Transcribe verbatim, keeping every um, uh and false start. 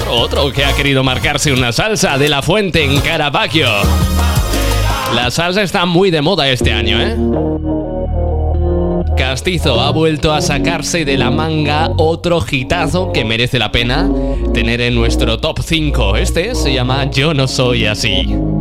otro que ha querido marcarse una salsa de La Fuente en Caravaggio. La salsa está muy de moda este año, ¿eh? Castizo ha vuelto a sacarse de la manga otro hitazo que merece la pena tener en nuestro top cinco. Este se llama Yo no soy así.